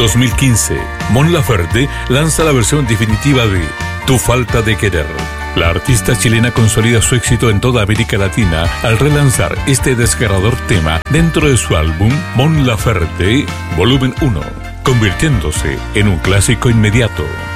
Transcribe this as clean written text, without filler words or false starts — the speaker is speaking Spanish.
2015, Mon Laferte lanza la versión definitiva de Tu falta de querer. La artista chilena consolida su éxito en toda América Latina al relanzar este desgarrador tema dentro de su álbum Mon Laferte Volumen 1, convirtiéndose en un clásico inmediato.